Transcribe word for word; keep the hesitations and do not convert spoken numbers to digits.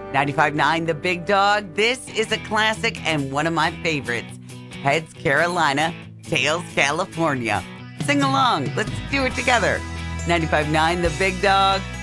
ninety-five point nine The Big Dog. This is a classic and one of my favorites. Heads Carolina, Tails California. Sing along. Let's do it together. ninety-five point nine The Big Dog.